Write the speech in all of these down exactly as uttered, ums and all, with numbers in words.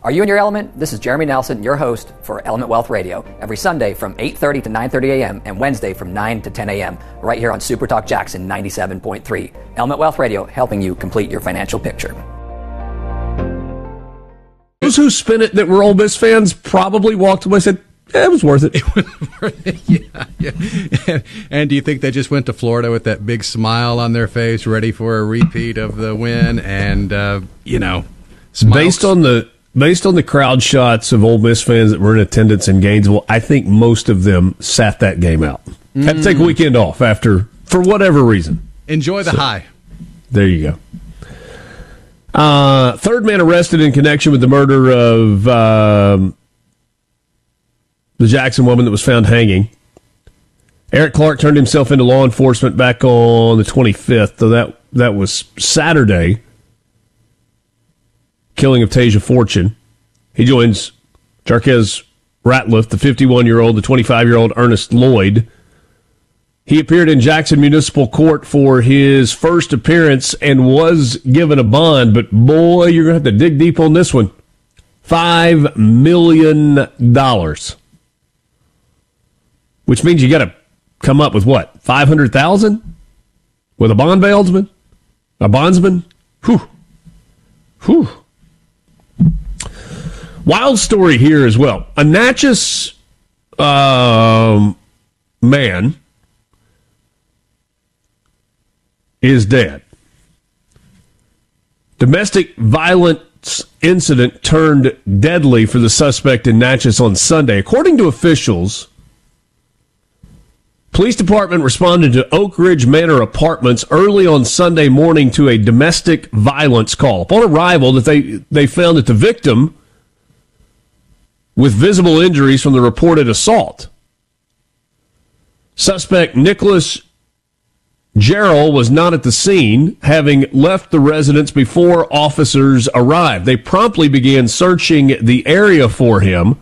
Are you in your element? This is Jeremy Nelson, your host for Element Wealth Radio, every Sunday from eight thirty to nine thirty a.m. and Wednesday from nine to ten a.m. right here on Super Talk Jackson ninety-seven point three. Element Wealth Radio, helping you complete your financial picture. Those who spin it that were Ole Miss fans probably walked away and said, yeah, it was worth it. It was worth it, yeah. yeah. And, and do you think they just went to Florida with that big smile on their face, ready for a repeat of the win? And, uh, you know, smokes? Based on the based on the crowd shots of Ole Miss fans that were in attendance in Gainesville, I think most of them sat that game out. Mm. Had to take a weekend off after, for whatever reason. Enjoy the so, high. There you go. Uh, third man arrested in connection with the murder of um, the Jackson woman that was found hanging. Eric Clark turned himself into law enforcement back on the twenty-fifth, though that, that was Saturday. Killing of Tasia Fortune. He joins Jarquez Ratliff, the fifty-one-year-old, the twenty-five-year-old Ernest Lloyd. He appeared in Jackson Municipal Court for his first appearance and was given a bond, but boy, you're going to have to dig deep on this one. Five million dollars. Which means you got to come up with what? Five hundred thousand dollars? With a bond bailsman? A bondsman? Whew. Whew. Wild story here as well. A Natchez um, man is dead. Domestic violence incident turned deadly for the suspect in Natchez on Sunday. According to officials, police department responded to Oak Ridge Manor Apartments early on Sunday morning to a domestic violence call. Upon arrival, that they, they found that the victim with visible injuries from the reported assault. Suspect Nicholas Gerald was not at the scene, having left the residence before officers arrived. They promptly began searching the area for him.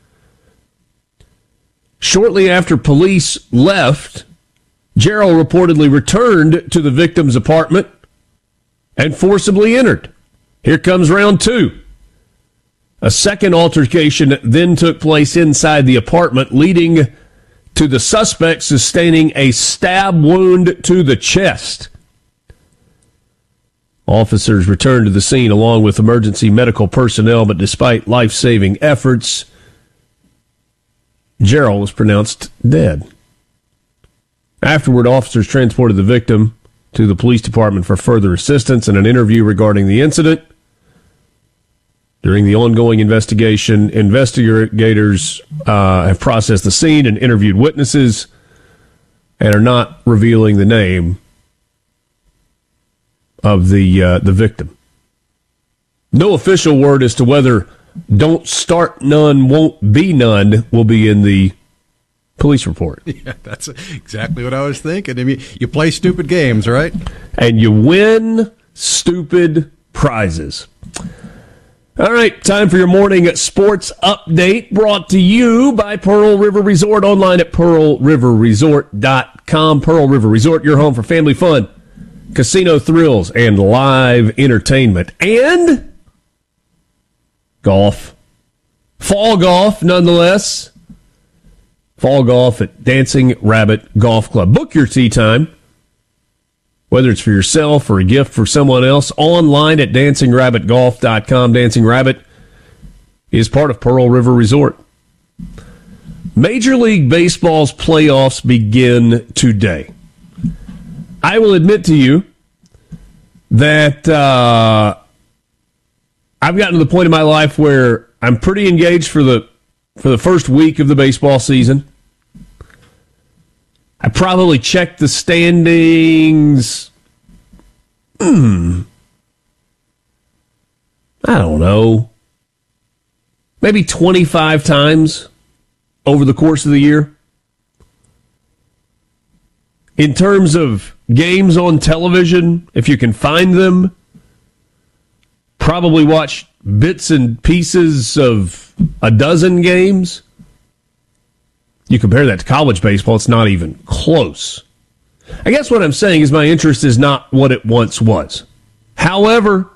Shortly after police left, Gerald reportedly returned to the victim's apartment and forcibly entered. Here comes round two. A second altercation then took place inside the apartment, leading to the suspect sustaining a stab wound to the chest. Officers returned to the scene along with emergency medical personnel, but despite life-saving efforts, Gerald was pronounced dead. Afterward, officers transported the victim to the police department for further assistance. In an interview regarding the incident, during the ongoing investigation, investigators uh, have processed the scene and interviewed witnesses and are not revealing the name of the uh, the victim. No official word as to whether "don't start none, won't be none" will be in the police report. Yeah, that's exactly what I was thinking. I mean, you play stupid games, right? And you win stupid prizes. All right, time for your morning sports update, brought to you by Pearl River Resort, online at pearl river resort dot com. Pearl River Resort, your home for family fun, casino thrills, and live entertainment. And golf. Fall golf, nonetheless. Fall golf at Dancing Rabbit Golf Club. Book your tee time, whether it's for yourself or a gift for someone else, online at dancing rabbit golf dot com. Dancing Rabbit is part of Pearl River Resort. Major League Baseball's playoffs begin today. I will admit to you that uh, I've gotten to the point in my life where I'm pretty engaged for the for the first week of the baseball season. I probably checked the standings, hmm, I don't know, maybe twenty-five times over the course of the year. In terms of games on television, if you can find them, probably watch bits and pieces of a dozen games. You compare that to college baseball, it's not even close. I guess what I'm saying is my interest is not what it once was. However,